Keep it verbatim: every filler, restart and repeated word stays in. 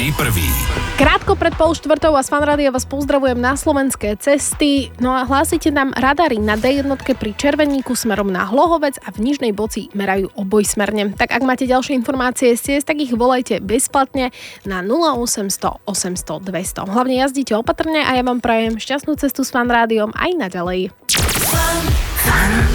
prvý. Krátko pred pol štvrtou a z Fanrádia vás pozdravujem na slovenské cesty. No a hlásite nám radary na dé jednotke pri Červeníku smerom na Hlohovec a v Nižnej Boci merajú obojsmerne. Tak ak máte ďalšie informácie z ciest, tak ich volajte bezplatne na nula osemsto osemsto dvesto. Hlavne jazdíte opatrne a ja vám prajem šťastnú cestu s Fanrádiom aj naďalej. Fan, fan.